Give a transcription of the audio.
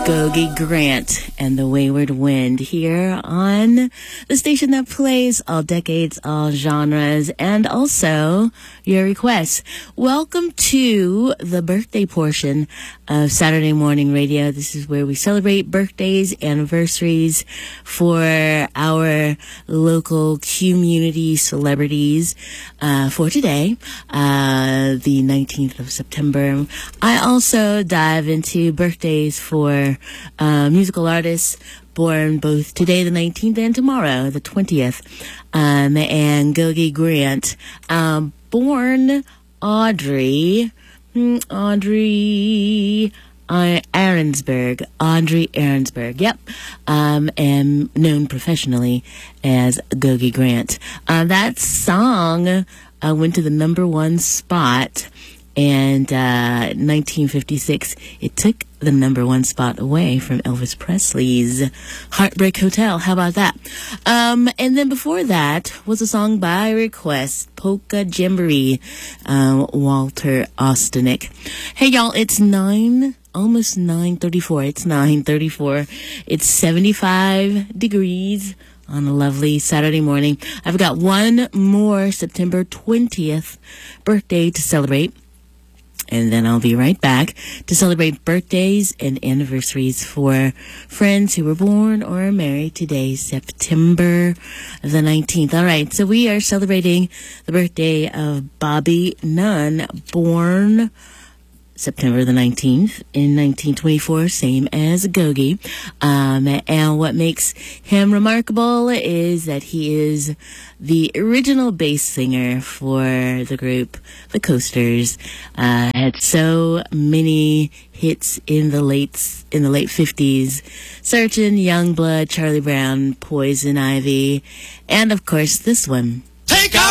Gogi Grant and the Wayward Wind here on the station that plays all decades, all genres, and also your requests. Welcome to the birthday portion of Saturday Morning Radio. This is where we celebrate birthdays, anniversaries for our local community celebrities. For today, the 19th of September, I also dive into birthdays for musical artists born both today, the 19th, and tomorrow, the 20th. And Gogi Grant, born Audrey Ahrensberg, yep, and known professionally as Gogi Grant. That song went to the number one spot, and 1956, it took the number one spot away from Elvis Presley's Heartbreak Hotel. How about that? And then before that was a song by request, Polka Jamboree, Walter Ostanek. Hey y'all, it's almost 9:34. It's 9:34. It's 75 degrees on a lovely Saturday morning. I've got one more September 20th birthday to celebrate. And then I'll be right back to celebrate birthdays and anniversaries for friends who were born or married today, September the 19th. All right, so we are celebrating the birthday of Bobby Nunn, born September the 19th in 1924, same as Gogi. And what makes him remarkable is that he is the original bass singer for the group The Coasters. Had so many hits in the late 50s. Searchin', Youngblood, Charlie Brown, Poison Ivy, and of course this one. Take out